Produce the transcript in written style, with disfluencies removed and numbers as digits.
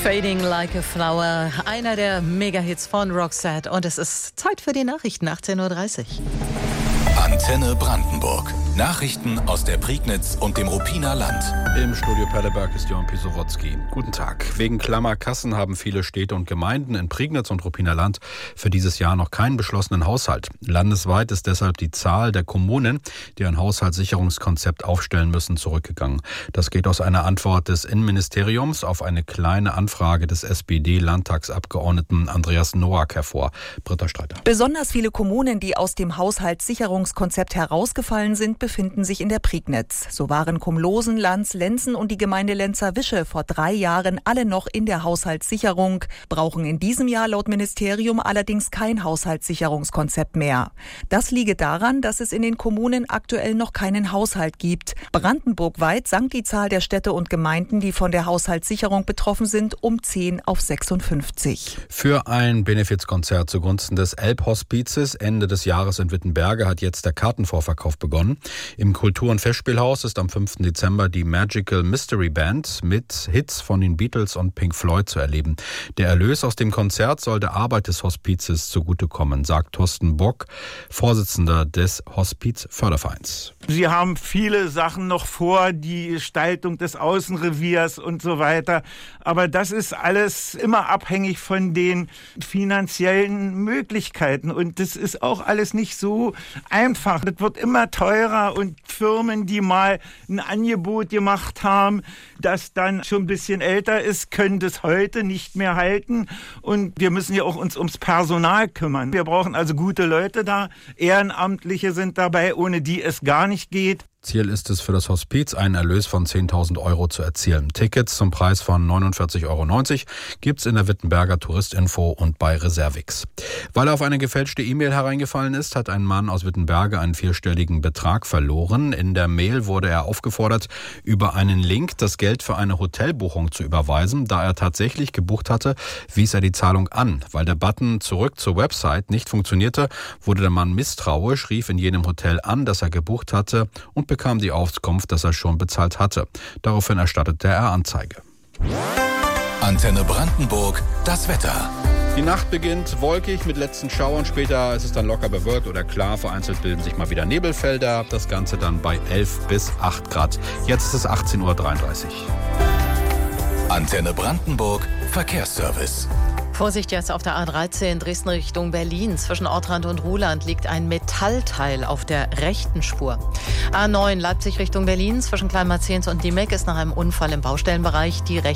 Fading Like a Flower, einer der Mega-Hits von Roxette. Und es ist Zeit für die Nachrichten, 18:30 Uhr. Antenne Brandenburg. Nachrichten aus der Prignitz und dem Ruppiner Land. Im Studio Perleberg ist Jörn Pisowotzki. Guten Tag. Wegen Klammerkassen haben viele Städte und Gemeinden in Prignitz und Ruppiner Land für dieses Jahr noch keinen beschlossenen Haushalt. Landesweit ist deshalb die Zahl der Kommunen, die ein Haushaltssicherungskonzept aufstellen müssen, zurückgegangen. Das geht aus einer Antwort des Innenministeriums auf eine kleine Anfrage des SPD-Landtagsabgeordneten Andreas Noack hervor. Britta Streiter. Besonders viele Kommunen, die aus dem Haushaltssicherungskonzept herausgefallen sind, befinden sich in der Prignitz. So waren Kumlosen, Lanz, Lenzen und die Gemeinde Lenzer-Wische vor 3 Jahren alle noch in der Haushaltssicherung, brauchen in diesem Jahr laut Ministerium allerdings kein Haushaltssicherungskonzept mehr. Das liege daran, dass es in den Kommunen aktuell noch keinen Haushalt gibt. Brandenburgweit sank die Zahl der Städte und Gemeinden, die von der Haushaltssicherung betroffen sind, um 10 auf 56. Für ein Benefizkonzert zugunsten des Elbhospizes Ende des Jahres in Wittenberge hat jetzt der Kartenvorverkauf begonnen. Im Kultur- und Festspielhaus ist am 5. Dezember die Magical Mystery Band mit Hits von den Beatles und Pink Floyd zu erleben. Der Erlös aus dem Konzert soll der Arbeit des Hospizes zugutekommen, sagt Thorsten Bock, Vorsitzender des Hospiz-Fördervereins. Sie haben viele Sachen noch vor, die Gestaltung des Außenreviers und so weiter. Aber das ist alles immer abhängig von den finanziellen Möglichkeiten. Und das ist auch alles nicht so einfach. Das wird immer teurer und Firmen, die mal ein Angebot gemacht haben, das dann schon ein bisschen älter ist, können das heute nicht mehr halten. Und wir müssen ja auch uns ums Personal kümmern. Wir brauchen also gute Leute da. Ehrenamtliche sind dabei, ohne die es gar nicht geht. Ziel ist es für das Hospiz, einen Erlös von 10.000 € zu erzielen. Tickets zum Preis von 49,90 € gibt's in der Wittenberger Touristinfo und bei Reservix. Weil er auf eine gefälschte E-Mail hereingefallen ist, hat ein Mann aus Wittenberge einen 4-stelligen Betrag verloren. In der Mail wurde er aufgefordert, über einen Link das Geld für eine Hotelbuchung zu überweisen. Da er tatsächlich gebucht hatte, wies er die Zahlung an. Weil der Button zurück zur Website nicht funktionierte, wurde der Mann misstrauisch, rief in jenem Hotel an, das er gebucht hatte und bekam die Auskunft, dass er schon bezahlt hatte. Daraufhin erstattete er Anzeige. Antenne Brandenburg, das Wetter. Die Nacht beginnt wolkig mit letzten Schauern. Später ist es dann locker bewölkt oder klar. Vereinzelt bilden sich mal wieder Nebelfelder. Das Ganze dann bei 11 bis 8 Grad. Jetzt ist es 18:33 Uhr. Antenne Brandenburg, Verkehrsservice. Vorsicht jetzt auf der A13 Dresden Richtung Berlin. Zwischen Ortrand und Ruhland liegt ein Metallteil auf der rechten Spur. A9 Leipzig Richtung Berlin zwischen Kleinmarzens und Diemeck ist nach einem Unfall im Baustellenbereich die rechte